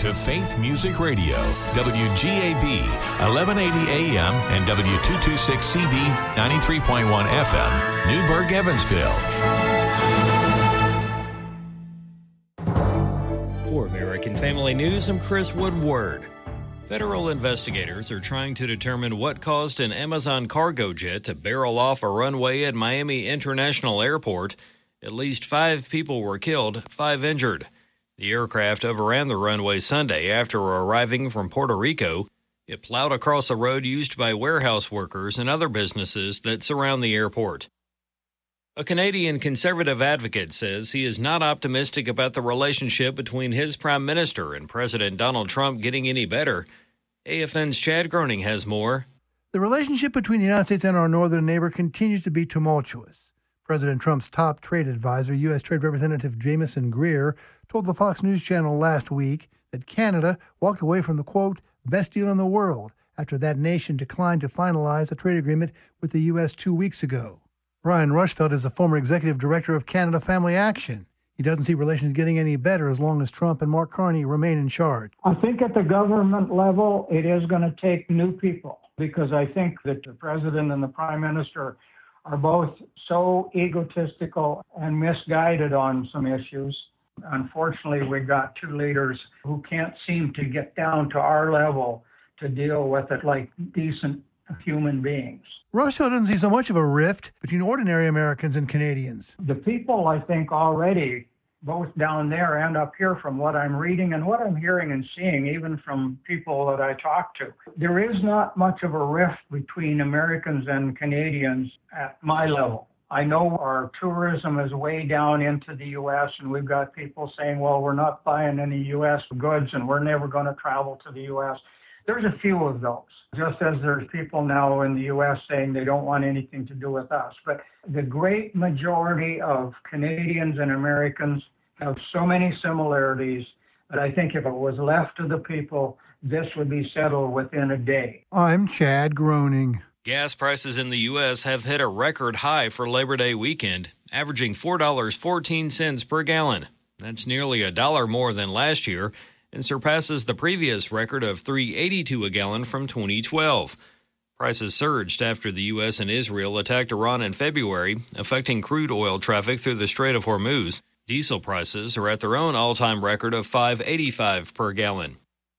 to Faith Music Radio, WGAB, 1180 AM and W226CB, 93.1 FM, Newburgh, Evansville. For American Family News, I'm Chris Woodward. Federal investigators are trying to determine what caused an Amazon cargo jet to barrel off a runway at Miami International Airport. At least 5 people were killed, 5 injured. The aircraft overran the runway Sunday after arriving from Puerto Rico. It plowed across a road used by warehouse workers and other businesses that surround the airport. A Canadian conservative advocate says he is not optimistic about the relationship between his prime minister and President Donald Trump getting any better. AFN's Chad Groening has more. The relationship between the United States and our northern neighbor continues to be tumultuous. President Trump's top trade advisor, U.S. Trade Representative Jamieson Greer, told the Fox News Channel last week that Canada walked away from the, quote, best deal in the world after that nation declined to finalize a trade agreement with the U.S. 2 weeks ago. Ryan Rushfeld is the former executive director of Canada Family Action. He doesn't see relations getting any better as long as Trump and Mark Carney remain in charge. I think at the government level, it is going to take new people because I think that the president and the prime minister are both so egotistical and misguided on some issues. Unfortunately, we got 2 leaders who can't seem to get down to our level to deal with it like decent human beings. Rushfeld doesn't see so much of a rift between ordinary Americans and Canadians. The people, I think, already, both down there and up here, from what I'm reading and what I'm hearing and seeing, even from people that I talk to, there is not much of a rift between Americans and Canadians at my level. I know our tourism is way down into the U.S., and we've got people saying, well, we're not buying any U.S. goods and we're never going to travel to the U.S. There's a few of those, just as there's people now in the U.S. saying they don't want anything to do with us. But the great majority of Canadians and Americans have so many similarities that I think if it was left to the people, this would be settled within a day. I'm Chad Groening. Gas prices in the U.S. have hit a record high for Labor Day weekend, averaging $4.14 per gallon. That's nearly $1 more than last year, and surpasses the previous record of $3.82 a gallon from 2012. Prices surged after the U.S. and Israel attacked Iran in February, affecting crude oil traffic through the Strait of Hormuz. Diesel prices are at their own all-time record of $5.85 per gallon.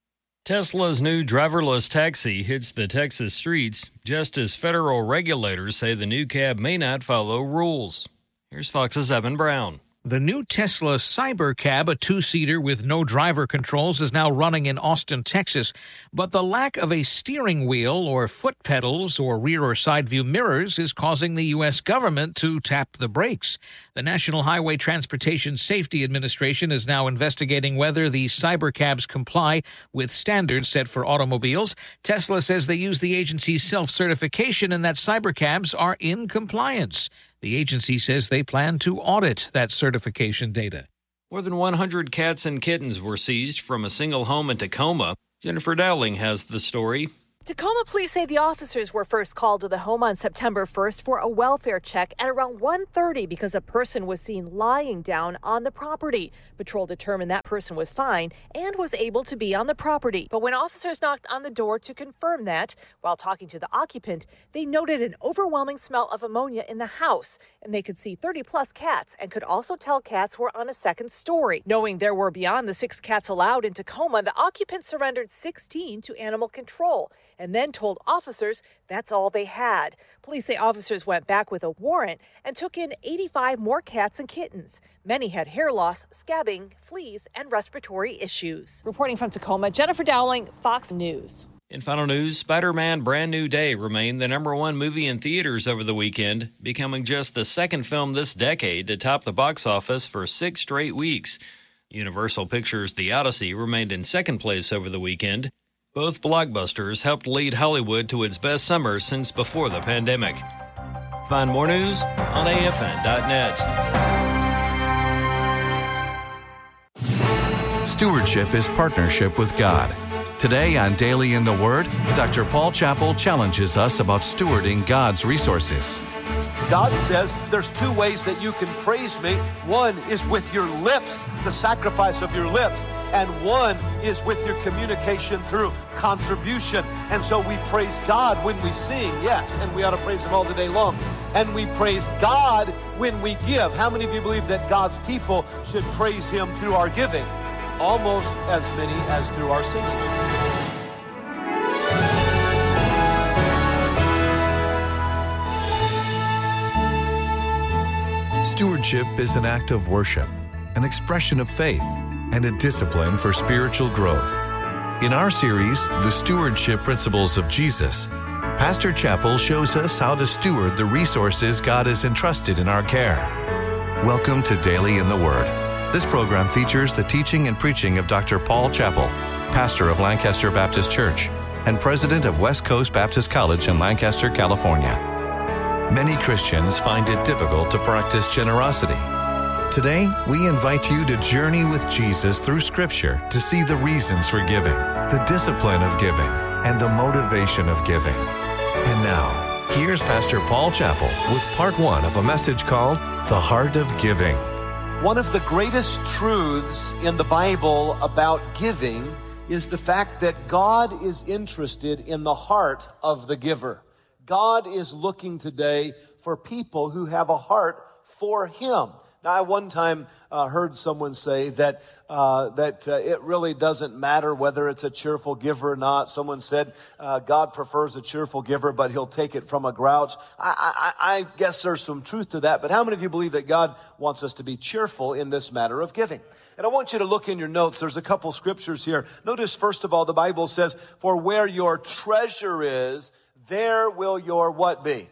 Tesla's new driverless taxi hits the Texas streets just as federal regulators say the new cab may not follow rules. Here's Fox's Evan Brown. The new Tesla Cybercab, a 2-seater with no driver controls, is now running in Austin, Texas. But the lack of a steering wheel or foot pedals or rear or side view mirrors is causing the U.S. government to tap the brakes. The National Highway Transportation Safety Administration is now investigating whether the Cybercabs comply with standards set for automobiles. Tesla says they use the agency's self-certification and that Cybercabs are in compliance. The agency says they plan to audit that certification data. More than 100 cats and kittens were seized from a single home in Tacoma. Jennifer Dowling has the story. Tacoma police say the officers were first called to the home on September 1st for a welfare check at around 1:30 because a person was seen lying down on the property. Patrol determined that person was fine and was able to be on the property. But when officers knocked on the door to confirm that, while talking to the occupant, they noted an overwhelming smell of ammonia in the house, and they could see 30-plus cats and could also tell cats were on a second story. Knowing there were beyond the 6 cats allowed in Tacoma, the occupant surrendered 16 to animal control and then told officers that's all they had. Police say officers went back with a warrant and took in 85 more cats and kittens. Many had hair loss, scabbing, fleas, and respiratory issues. Reporting from Tacoma, Jennifer Dowling, Fox News. In final news, Spider-Man Brand New Day remained the #1 movie in theaters over the weekend, becoming just the second film this decade to top the box office for 6 straight weeks. Universal Pictures' The Odyssey remained in second place over the weekend. Both blockbusters helped lead Hollywood to its best summer since before the pandemic. Find more news on AFN.net. Stewardship is partnership with God. Today on Daily in the Word, Dr. Paul Chappell challenges us about stewarding God's resources. God says there's 2 ways that you can praise me. One is with your lips, the sacrifice of your lips. and one is with your communication through contribution. And so we praise God when we sing, yes, and we ought to praise Him all the day long. And we praise God when we give. How many of you believe that God's people should praise Him through our giving? Almost as many as through our singing. Stewardship is an act of worship, an expression of faith, and a discipline for spiritual growth. In our series, The Stewardship Principles of Jesus, Pastor Chappell shows us how to steward the resources God has entrusted in our care. Welcome to Daily in the Word. This program features the teaching and preaching of Dr. Paul Chappell, pastor of Lancaster Baptist Church and president of West Coast Baptist College in Lancaster, California. Many Christians find it difficult to practice generosity. Today, we invite you to journey with Jesus through Scripture to see the reasons for giving, the discipline of giving, and the motivation of giving. And now, here's Pastor Paul Chappell with part 1 of a message called The Heart of Giving. One of the greatest truths in the Bible about giving is the fact that God is interested in the heart of the giver. God is looking today for people who have a heart for Him. Now, I one time heard someone say that it really doesn't matter whether it's a cheerful giver or not. Someone said God prefers a cheerful giver, but He'll take it from a grouch. I guess there's some truth to that, but how many of you believe that God wants us to be cheerful in this matter of giving? And I want you to look in your notes. There's a couple scriptures here. Notice, first of all, the Bible says, "For where your treasure is, there will your" what be?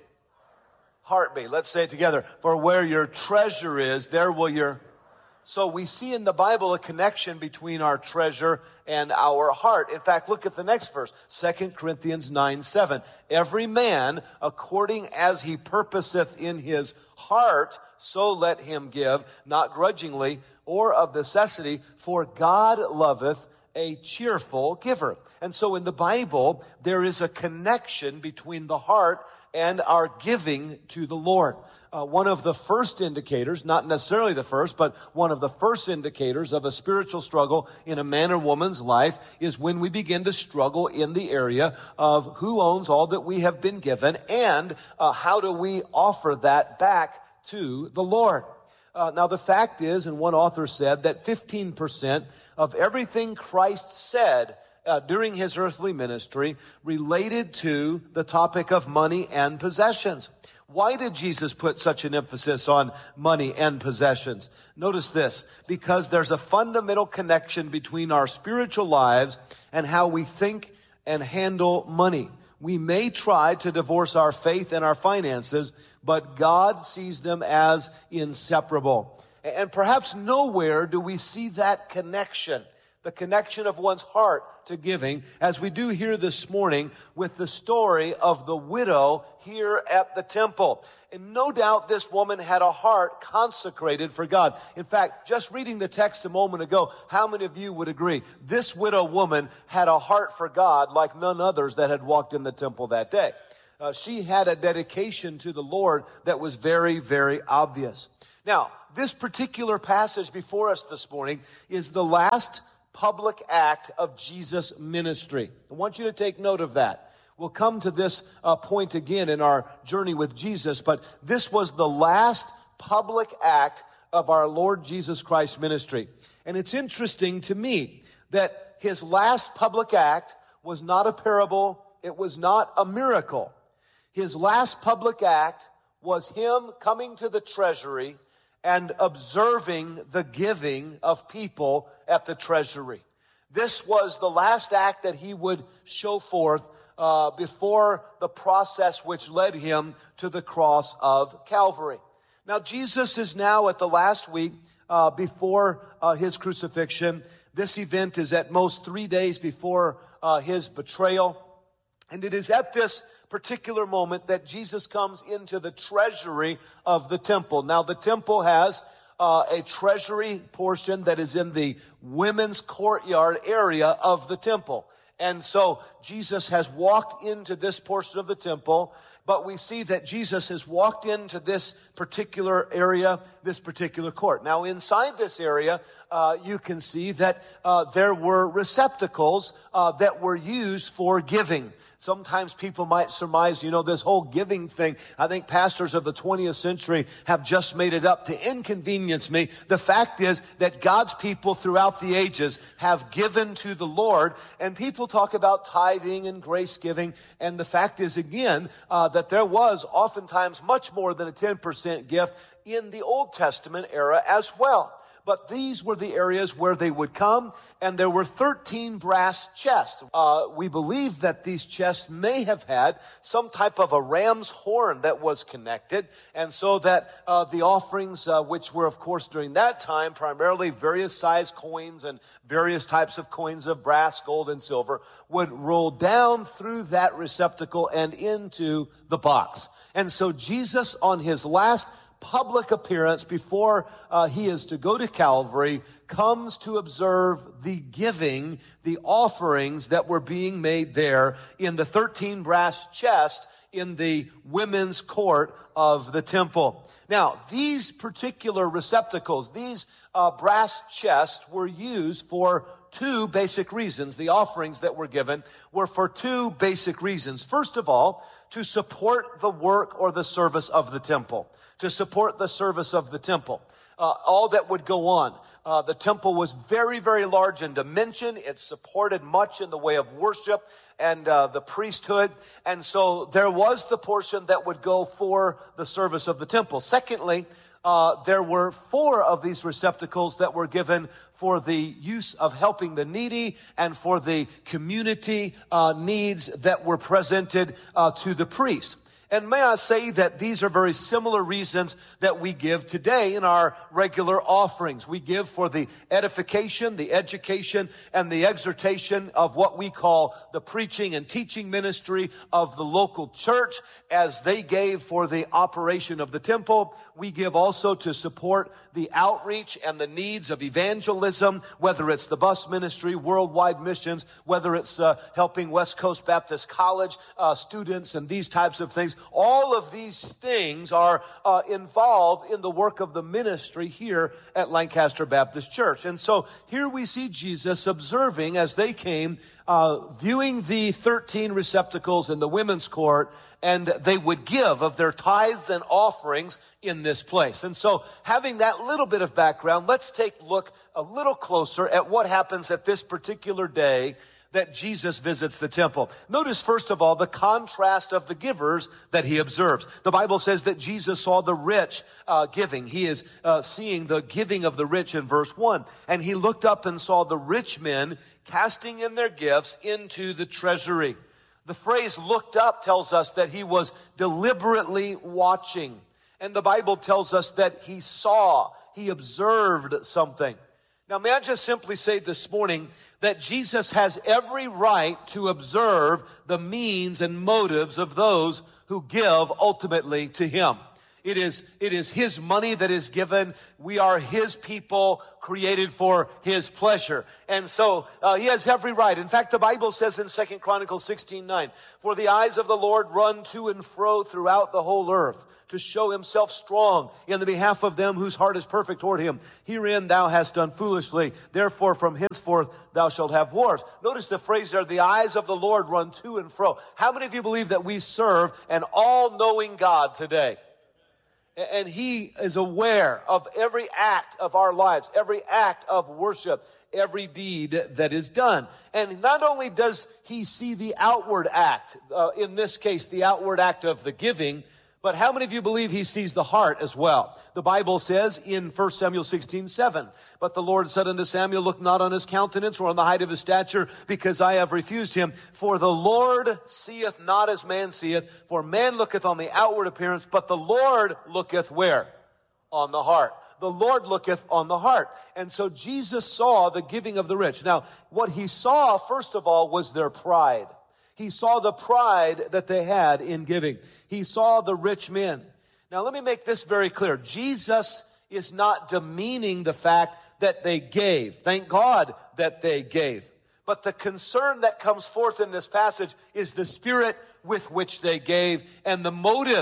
Heart be. Let's say it together. For where your treasure is, there will your... So we see in the Bible a connection between our treasure and our heart. In fact, look at the next verse, 2 Corinthians 9:7. "Every man, according as he purposeth in his heart, so let him give, not grudgingly or of necessity, for God loveth a cheerful giver." And so in the Bible, there is a connection between the heart and our giving to the Lord. One of the first indicators, not necessarily the first, but one of the first indicators of a spiritual struggle in a man or woman's life is when we begin to struggle in the area of who owns all that we have been given and how do we offer that back to the Lord. Now, the fact is, and one author said, that 15% of everything Christ said during His earthly ministry related to the topic of money and possessions. Why did Jesus put such an emphasis on money and possessions? Notice this, because there's a fundamental connection between our spiritual lives and how we think and handle money. We may try to divorce our faith and our finances, but God sees them as inseparable. And perhaps nowhere do we see that connection, the connection of one's heart to giving, as we do here this morning with the story of the widow here at the temple. And no doubt this woman had a heart consecrated for God. In fact, just reading the text a moment ago, how many of you would agree? This widow woman had a heart for God like none others that had walked in the temple that day. She had a dedication to the Lord that was very, very obvious. Now, this particular passage before us this morning is the last public act of Jesus' ministry. I want you to take note of that. We'll come to this point again in our journey with Jesus, but this was the last public act of our Lord Jesus Christ's ministry. And it's interesting to me that His last public act was not a parable, it was not a miracle. His last public act was Him coming to the treasury and observing the giving of people at the treasury. This was the last act that He would show forth before the process which led Him to the cross of Calvary. Now, Jesus is now at the last week before His crucifixion. This event is at most 3 days before His betrayal. And it is at this particular moment that Jesus comes into the treasury of the temple. Now, the temple has a treasury portion that is in the women's courtyard area of the temple. And so Jesus has walked into this portion of the temple, but we see that Jesus has walked into this particular area, this particular court. Now, inside this area, you can see that there were receptacles that were used for giving. Sometimes people might surmise, this whole giving thing, I think pastors of the 20th century have just made it up to inconvenience me. The fact is that God's people throughout the ages have given to the Lord, and people talk about tithing and grace giving, and the fact is, again, that there was oftentimes much more than a 10% gift in the Old Testament era as well. But these were the areas where they would come, and there were 13 brass chests. We believe that these chests may have had some type of a ram's horn that was connected, and so that the offerings, which were, of course, during that time, primarily various size coins and various types of coins of brass, gold, and silver, would roll down through that receptacle and into the box. And so Jesus, on his last public appearance before he is to go to Calvary, comes to observe the giving, the offerings that were being made there in the 13 brass chests in the women's court of the temple. Now, these particular receptacles, these brass chests were used for two basic reasons. The offerings that were given were for two basic reasons. First of all, to support the work or the service of the temple. To support the service of the temple. All that would go on. The temple was very, very large in dimension. It supported much in the way of worship and the priesthood. And so there was the portion that would go for the service of the temple. Secondly, there were 4 of these receptacles that were given for the use of helping the needy and for the community needs that were presented to the priest. And may I say that these are very similar reasons that we give today in our regular offerings. We give for the edification, the education, and the exhortation of what we call the preaching and teaching ministry of the local church, as they gave for the operation of the temple. We give also to support the outreach and the needs of evangelism, whether it's the bus ministry, worldwide missions, whether it's helping West Coast Baptist College students and these types of things. All of these things are involved in the work of the ministry here at Lancaster Baptist Church. And so here we see Jesus observing as they came, viewing the 13 receptacles in the women's court, and they would give of their tithes and offerings in this place. And so, having that little bit of background, let's take a look a little closer at what happens at this particular day that Jesus visits the temple. Notice, first of all, the contrast of the givers that he observes. The Bible says that Jesus saw the rich giving. He is seeing the giving of the rich in verse 1. And he looked up and saw the rich men casting in their gifts into the treasury. The phrase looked up tells us that he was deliberately watching. And the Bible tells us that he saw, he observed something. Now, may I just simply say this morning that Jesus has every right to observe the means and motives of those who give ultimately to him. It is his money that is given. We are his people created for his pleasure. And so he has every right. In fact, the Bible says in 2 Chronicles 16:9, "For the eyes of the Lord run to and fro throughout the whole earth, to show himself strong in the behalf of them whose heart is perfect toward him. Herein thou hast done foolishly. Therefore from henceforth thou shalt have wars." Notice the phrase there, the eyes of the Lord run to and fro. How many of you believe that we serve an all-knowing God today? And he is aware of every act of our lives, every act of worship, every deed that is done. And not only does he see the outward act, in this case, the outward act of the giving, but how many of you believe he sees the heart as well? The Bible says in 1 Samuel 16:7, "But the Lord said unto Samuel, Look not on his countenance or on the height of his stature, because I have refused him. For the Lord seeth not as man seeth, for man looketh on the outward appearance, but the Lord looketh" where? On the heart. The Lord looketh on the heart. And so Jesus saw the giving of the rich. Now, what he saw, first of all, was their pride. He saw the pride that they had in giving. He saw the rich men. Now, let me make this very clear. Jesus is not demeaning the fact that they gave. Thank God that they gave. But the concern that comes forth in this passage is the spirit with which they gave and the motives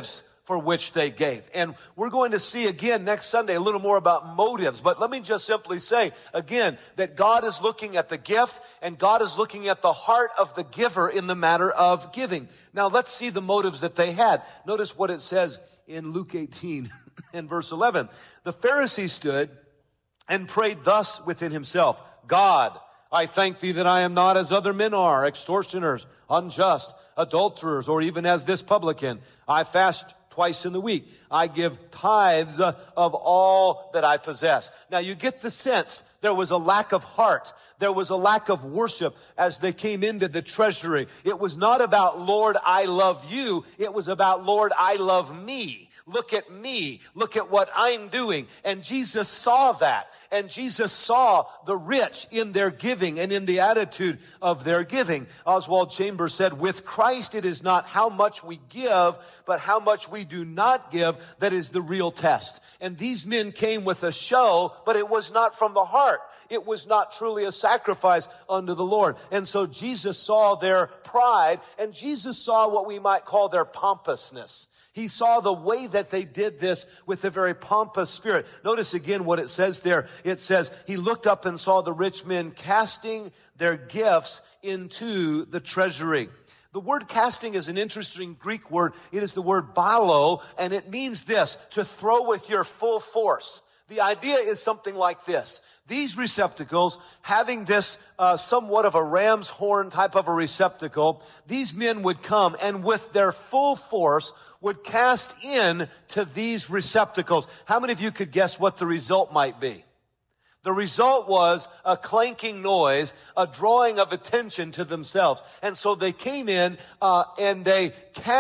for which they gave. And we're going to see again next Sunday a little more about motives. But let me just simply say again that God is looking at the gift and God is looking at the heart of the giver in the matter of giving. Now let's see the motives that they had. Notice what it says in Luke 18 and verse 11. The Pharisee stood and prayed thus within himself, God, I thank thee that I am not as other men are, extortioners, unjust, adulterers, or even as this publican. I fast twice in the week. I give tithes of all that I possess. Now you get the sense there was a lack of heart. There was a lack of worship as they came into the treasury. It was not about, Lord, I love you. It was about, Lord, I love me. Look at me. Look at what I'm doing. And Jesus saw that. And Jesus saw the rich in their giving and in the attitude of their giving. Oswald Chambers said, with Christ, it is not how much we give, but how much we do not give that is the real test. And these men came with a show, but it was not from the heart. It was not truly a sacrifice unto the Lord. And so Jesus saw their pride, and Jesus saw what we might call their pompousness. He saw the way that they did this with a very pompous spirit. Notice again what it says there. It says, he looked up and saw the rich men casting their gifts into the treasury. The word casting is an interesting Greek word. It is the word balo, and it means this, to throw with your full force. The idea is something like this. These receptacles, having this somewhat of a ram's horn type of a receptacle, these men would come and with their full force would cast in to these receptacles. How many of you could guess what the result might be? The result was a clanking noise, a drawing of attention to themselves. And so they came in and they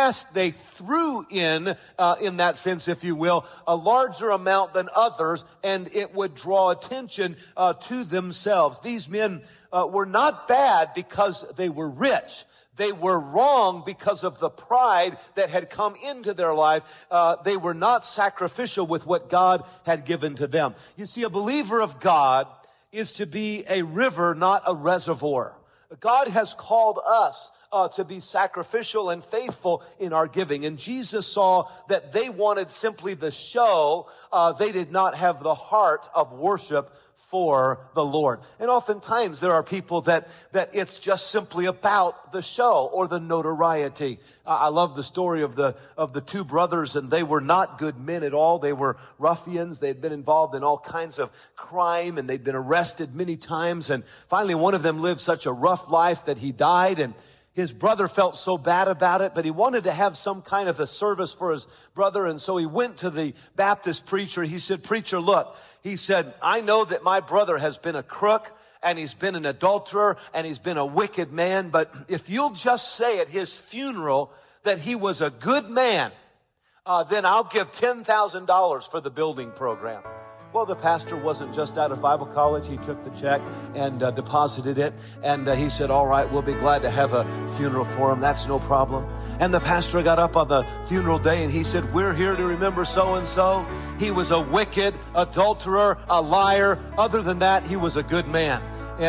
threw in that sense, if you will, a larger amount than others, and it would draw attention to themselves. These men were not bad because they were rich. They were wrong because of the pride that had come into their life. They were not sacrificial with what God had given to them. You see, a believer of God is to be a river, not a reservoir. God has called us to be sacrificial and faithful in our giving. And Jesus saw that they wanted simply the show. They did not have the heart of worship for the Lord. And oftentimes there are people that it's just simply about the show or the notoriety. I love the story of the two brothers, and they were not good men at all. They were ruffians. They had been involved in all kinds of crime, and they'd been arrested many times. And finally, one of them lived such a rough life that he died, and his brother felt so bad about it, but he wanted to have some kind of a service for his brother. And so he went to the Baptist preacher. He said, "Preacher, look," he said, "I know that my brother has been a crook, and he's been an adulterer, and he's been a wicked man. But if you'll just say at his funeral that he was a good man, then I'll give $10,000 for the building program." Well, the pastor wasn't just out of Bible college. He took the check and deposited it. And he said, "All right, we'll be glad to have a funeral for him. That's no problem." And the pastor got up on the funeral day and he said, "We're here to remember so-and-so. He was a wicked adulterer, a liar. Other than that, he was a good man."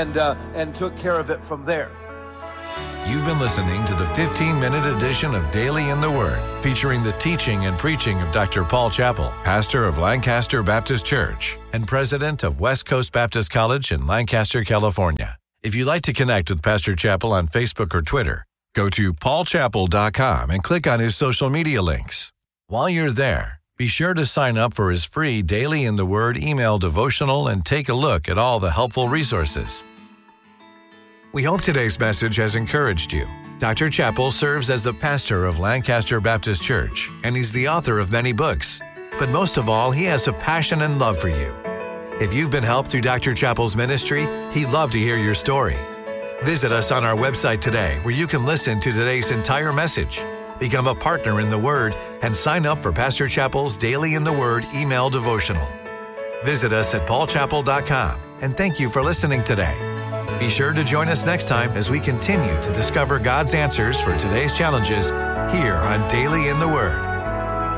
And took care of it from there. You've been listening to the 15-minute edition of Daily in the Word, featuring the teaching and preaching of Dr. Paul Chappell, pastor of Lancaster Baptist Church and president of West Coast Baptist College in Lancaster, California. If you'd like to connect with Pastor Chappell on Facebook or Twitter, go to paulchappell.com and click on his social media links. While you're there, be sure to sign up for his free Daily in the Word email devotional and take a look at all the helpful resources. We hope today's message has encouraged you. Dr. Chappell serves as the pastor of Lancaster Baptist Church, and he's the author of many books. But most of all, he has a passion and love for you. If you've been helped through Dr. Chappell's ministry, he'd love to hear your story. Visit us on our website today, where you can listen to today's entire message, become a partner in the Word, and sign up for Pastor Chappell's Daily in the Word email devotional. Visit us at paulchappell.com, and thank you for listening today. Be sure to join us next time as we continue to discover God's answers for today's challenges here on Daily in the Word.